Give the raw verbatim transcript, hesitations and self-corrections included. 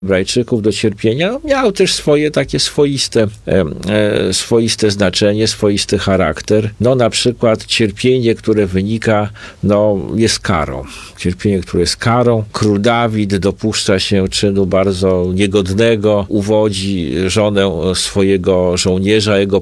Hebrajczyków do cierpienia, miał też swoje takie swoiste, e, e, swoiste znaczenie, swoisty charakter. No na przykład cierpienie, które wynika, no jest karą. Cierpienie, które jest karą. Król Dawid dopuszcza się czynu bardzo niegodnego, uwodzi żonę swojego żołnierza, jego